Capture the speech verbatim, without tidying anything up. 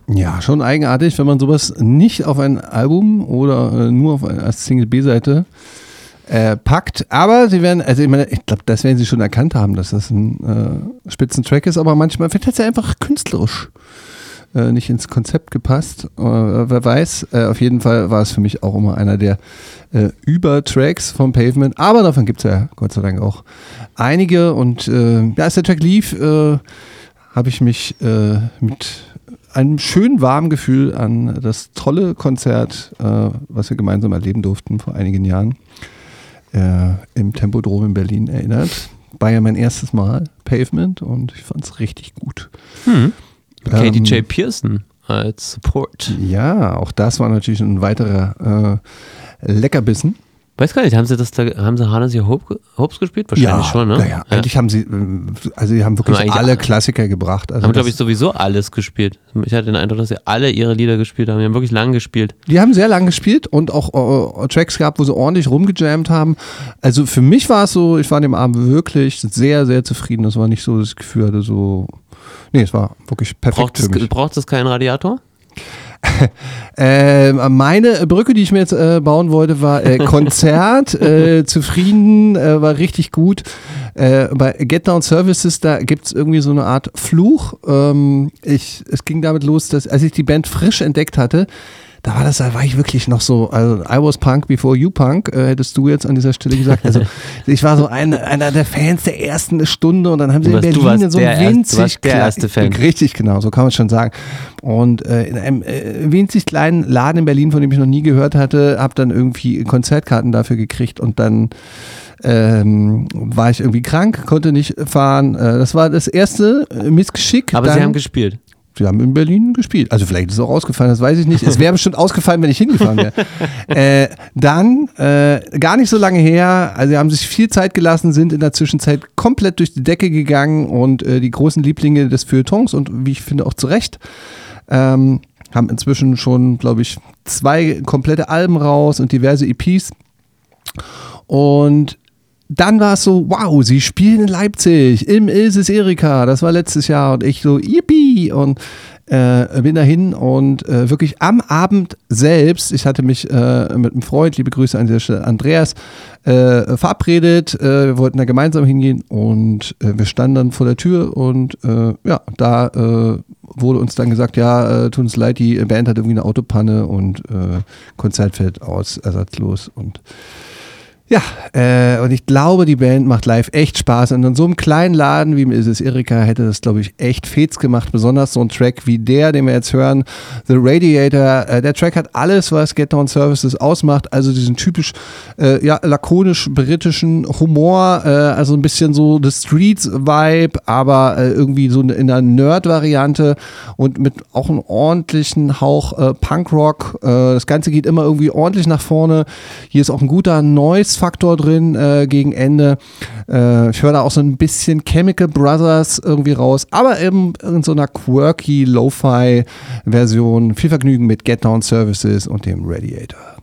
Ja, schon eigenartig, wenn man sowas nicht auf ein Album oder äh, nur auf ein, als Single B-Seite äh, packt. Aber sie werden, also ich meine, ich glaube, das werden sie schon erkannt haben, dass das ein äh, Spitzentrack ist, aber manchmal wird das ja einfach künstlerisch äh, nicht ins Konzept gepasst. Äh, wer weiß, äh, auf jeden Fall war es für mich auch immer einer der äh, Übertracks vom Pavement, aber davon gibt es ja Gott sei Dank auch einige und äh, ja, als der Track lief, äh, habe ich mich äh, mit einem schönen warmen Gefühl an das tolle Konzert, äh, was wir gemeinsam erleben durften vor einigen Jahren, äh, im Tempodrom in Berlin erinnert. War ja mein erstes Mal Pavement und ich fand es richtig gut. Hm. Katie Ähm, J. Pearson als Support. Ja, auch das war natürlich ein weiterer äh, Leckerbissen. Weiß gar nicht, haben sie das da, haben sie Hardest Your Hope, Hopes gespielt? Wahrscheinlich ja, schon, ne? Ja, ja. Eigentlich ja. haben sie, also sie haben wirklich haben alle alle, Klassiker gebracht. Also haben, glaube ich, sowieso alles gespielt. Ich hatte den Eindruck, dass sie alle ihre Lieder gespielt haben. Die haben wirklich lang gespielt. Die haben sehr lang gespielt und auch äh, Tracks gehabt, wo sie ordentlich rumgejammt haben. Also für mich war es so, ich war an dem Abend wirklich sehr, sehr zufrieden. Das war nicht so das Gefühl, hatte so, nee, es war wirklich perfekt braucht für mich. Es, braucht es keinen Radiator? äh, meine Brücke, die ich mir jetzt äh, bauen wollte, war äh, Konzert, äh, zufrieden, äh, war richtig gut. Äh, bei Get Down Services, da gibt es irgendwie so eine Art Fluch. Ähm, ich, es ging damit los, dass als ich die Band frisch entdeckt hatte, da war das, da war ich wirklich noch so, also I was punk before you punk, äh, hättest du jetzt an dieser Stelle gesagt. Also ich war so ein, einer der Fans der ersten Stunde und dann haben sie in Berlin in so einem winzig der erste Fan. Richtig, genau, so kann man schon sagen. Und äh, in einem äh, winzig kleinen Laden in Berlin, von dem ich noch nie gehört hatte, habe dann irgendwie Konzertkarten dafür gekriegt und dann ähm, war ich irgendwie krank, konnte nicht fahren. Äh, das war das erste äh, Missgeschick. Aber dann, sie haben gespielt. Sie haben in Berlin gespielt. Also vielleicht ist es auch ausgefallen, das weiß ich nicht. Es wäre bestimmt ausgefallen, wenn ich hingefahren wäre. äh, dann, äh, gar nicht so lange her, also sie haben sich viel Zeit gelassen, sind in der Zwischenzeit komplett durch die Decke gegangen und äh, die großen Lieblinge des Feuilletons und wie ich finde auch zu Recht, ähm, haben inzwischen schon, glaube ich, zwei komplette Alben raus und diverse E Ps. Und dann war es so, wow, sie spielen in Leipzig im Ilses Erika, das war letztes Jahr und ich so, yippie, und äh, bin dahin und äh, wirklich am Abend selbst, ich hatte mich äh, mit einem Freund, liebe Grüße an dieser Stelle, Andreas, äh, verabredet, äh, wir wollten da gemeinsam hingehen und äh, wir standen dann vor der Tür und äh, ja, da äh, wurde uns dann gesagt, ja, äh, tut uns leid, die Band hat irgendwie eine Autopanne und äh, Konzert fällt aus, ersatzlos und ja, äh, und ich glaube, die Band macht live echt Spaß. Und in so einem kleinen Laden wie im Ilses Erika hätte das, glaube ich, echt fets gemacht. Besonders so ein Track wie der, den wir jetzt hören, The Radiator. Äh, der Track hat alles, was Get Down Services ausmacht. Also diesen typisch, äh, ja, lakonisch britischen Humor. Äh, also ein bisschen so The Streets-Vibe, aber äh, irgendwie so in einer Nerd-Variante und mit auch einem ordentlichen Hauch äh, Punkrock. Äh, das Ganze geht immer irgendwie ordentlich nach vorne. Hier ist auch ein guter Noise Faktor drin äh, gegen Ende. Äh, ich höre da auch so ein bisschen Chemical Brothers irgendwie raus, aber eben in so einer quirky Lo-Fi Version. Viel Vergnügen mit Get Down Services und dem Radiator.